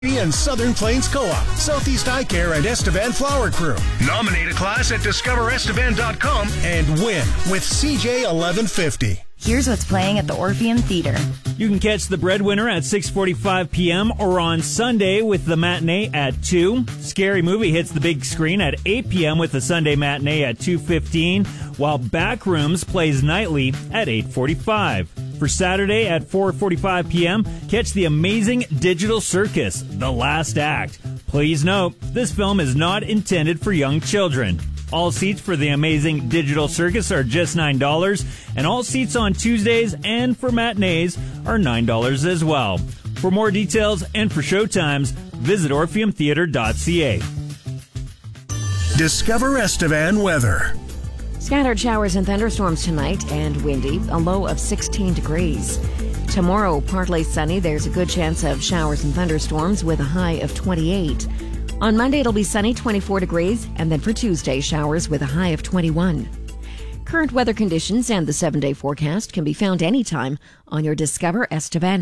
and Southern Plains Co-op, Southeast Eye Care, and Estevan Flower Crew. Nominate a class at discoverestevan.com and win with CJ 1150. Here's what's playing at the Orpheum Theater. You can catch The Breadwinner at 6:45 p.m. or on Sunday with the matinee at 2. Scary Movie hits the big screen at 8 p.m. with the Sunday matinee at 2:15, while Backrooms plays nightly at 8:45. For Saturday at 4:45 p.m., catch The Amazing Digital Circus, The Last Act. Please note, this film is not intended for young children. All seats for The Amazing Digital Circus are just $9, and all seats on Tuesdays and for matinees are $9 as well. For more details and for showtimes, visit orpheumtheater.ca. Discover Estevan weather. Scattered showers and thunderstorms tonight and windy, a low of 16 degrees. Tomorrow, partly sunny. There's a good chance of showers and thunderstorms with a high of 28. On Monday, it'll be sunny, 24 degrees, and then for Tuesday, showers with a high of 21. Current weather conditions and the 7-day forecast can be found anytime on your Discover Estevan